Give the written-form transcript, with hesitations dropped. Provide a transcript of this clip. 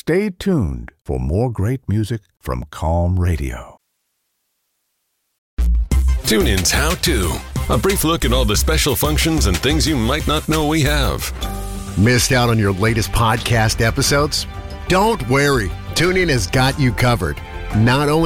Stay tuned for more great music from Calm Radio. TuneIn's How To. A brief look at all the special functions and things you might not know we have. Missed out on your latest podcast episodes? Don't worry. TuneIn has got you covered. Not only